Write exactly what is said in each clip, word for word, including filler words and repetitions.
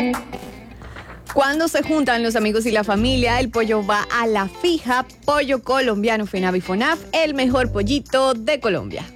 Cuando se juntan los amigos y la familia, el pollo va a la fija. Pollo colombiano FENAVI FONAF, el mejor pollito de Colombia.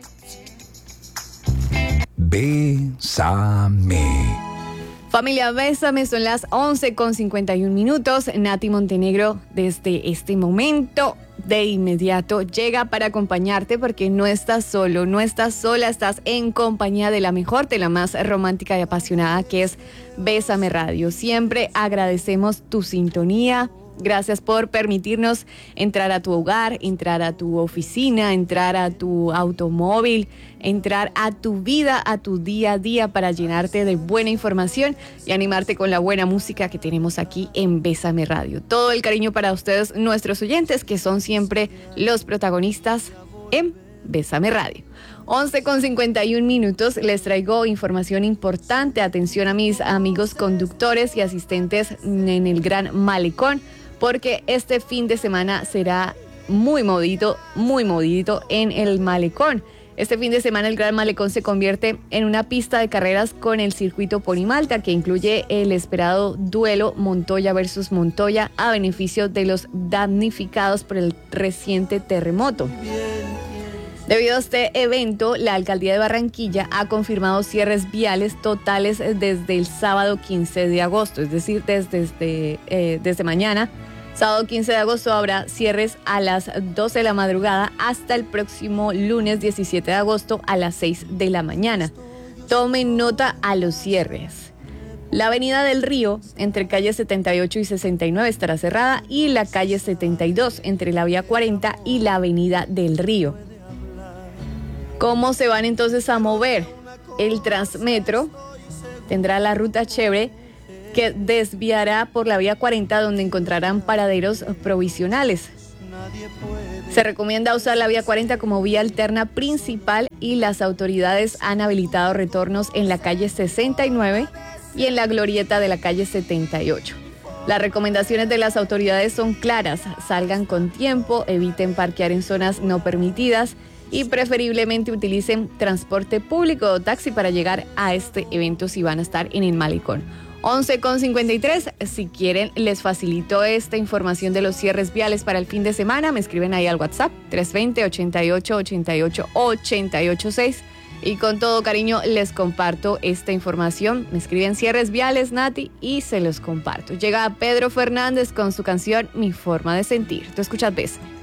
Bésame. Familia, bésame, son las once con cincuenta y un minutos. Nati Montenegro, desde este momento, de inmediato, llega para acompañarte porque no estás solo, no estás sola, estás en compañía de la mejor, de la más romántica y apasionada, que es Bésame Radio. Siempre agradecemos tu sintonía. Gracias por permitirnos entrar a tu hogar, entrar a tu oficina, entrar a tu automóvil, entrar a tu vida, a tu día a día para llenarte de buena información y animarte con la buena música que tenemos aquí en Bésame Radio. Todo el cariño para ustedes, nuestros oyentes, que son siempre los protagonistas en Bésame Radio. once con cincuenta y un minutos, les traigo información importante. Atención a mis amigos conductores y asistentes en el Gran Malecón, porque este fin de semana será muy movidito, muy movidito en el Malecón. Este fin de semana el Gran Malecón se convierte en una pista de carreras con el circuito Ponimalta, que incluye el esperado duelo Montoya versus Montoya a beneficio de los damnificados por el reciente terremoto. Debido a este evento, la Alcaldía de Barranquilla ha confirmado cierres viales totales desde el sábado quince de agosto, es decir, desde, desde, eh, desde mañana. Sábado quince de agosto habrá cierres a las doce de la madrugada hasta el próximo lunes diecisiete de agosto a las seis de la mañana. Tomen nota a los cierres. La avenida del Río, entre calle setenta y ocho y sesenta y nueve, estará cerrada, y la calle setenta y dos, entre la vía cuarenta y la avenida del Río. ¿Cómo se van entonces a mover? El Transmetro tendrá la ruta Chévere, que desviará por la vía cuarenta, donde encontrarán paraderos provisionales. Se recomienda usar la vía cuarenta como vía alterna principal, y las autoridades han habilitado retornos en la calle sesenta y nueve y en la glorieta de la calle setenta y ocho. Las recomendaciones de las autoridades son claras: salgan con tiempo, eviten parquear en zonas no permitidas y preferiblemente utilicen transporte público o taxi para llegar a este evento si van a estar en el Malecón. once con cincuenta y tres, si quieren les facilito esta información de los cierres viales para el fin de semana. Me escriben ahí al WhatsApp tres dos cero, ochenta y ocho, ochenta y ocho, ochenta y ocho seis y con todo cariño les comparto esta información. Me escriben cierres viales, Nati, y se los comparto. Llega Pedro Fernández con su canción Mi Forma de Sentir. Tú escuchas Bésame.